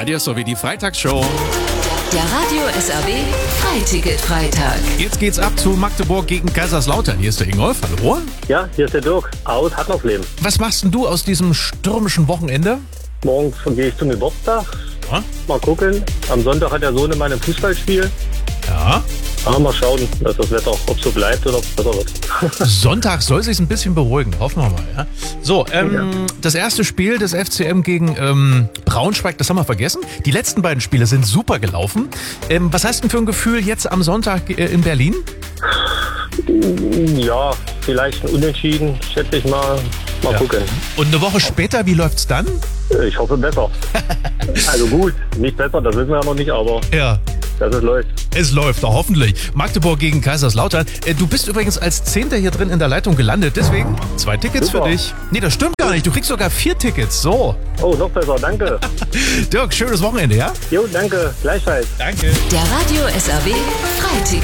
Radio sowie die Freitagsshow. Der Radio SAW Freiticket-Freitag. Jetzt geht's ab zu Magdeburg gegen Kaiserslautern. Hier ist der Ingolf. Hallo. Ja, hier ist der Dirk aus Hattersleben. Was machst denn du aus diesem stürmischen Wochenende? Morgens gehe ich zum Geburtstag. Ja. Mal gucken. Am Sonntag hat der Sohn mein Fußballspiel. Ja. Mal schauen, dass das Wetter, ob so bleibt oder ob es besser wird. Sonntag soll sich's ein bisschen beruhigen. Hoffen wir mal. Ja? So, Das erste Spiel des FCM gegen Braunschweig, das haben wir vergessen. Die letzten beiden Spiele sind super gelaufen. Was hast du denn für ein Gefühl jetzt am Sonntag in Berlin? Ja, vielleicht ein Unentschieden, schätze ich mal. Mal gucken. Und eine Woche später, wie läuft's dann? Ich hoffe besser. Also gut, nicht besser, das wissen wir ja noch nicht, aber Ja. dass es läuft. Es läuft, hoffentlich. Magdeburg gegen Kaiserslautern. Du bist übrigens als Zehnter hier drin in der Leitung gelandet. Deswegen 2 Tickets Super. für dich. Nee, das stimmt gar nicht. Du kriegst sogar 4 Tickets. So. Oh, noch besser, danke. Dirk, schönes Wochenende, ja? Jo, danke, gleichfalls. Danke. Der Radio SAW Freiticket.